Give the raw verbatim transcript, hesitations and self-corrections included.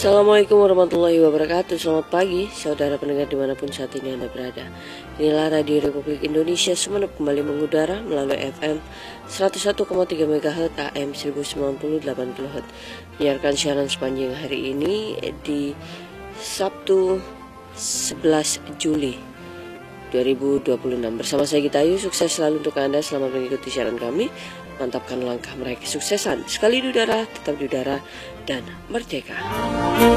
Assalamualaikum warahmatullahi wabarakatuh. Selamat pagi saudara pendengar dimanapun saat ini Anda berada. Inilah Radio Republik Indonesia Sumeneb kembali mengudara melalui F M seratus satu koma tiga megahertz, A M seribu sembilan puluh delapan puluh hertz. Menyiarkan siaran sepanjang hari ini di Sabtu sebelas Juli dua ribu dua puluh enam. Bersama saya Gita Ayu, sukses selalu untuk Anda. Selamat mengikuti siaran kami. Mantapkan langkah meraih kesuksesan. Sekali di udara, tetap di udara, dan merdeka.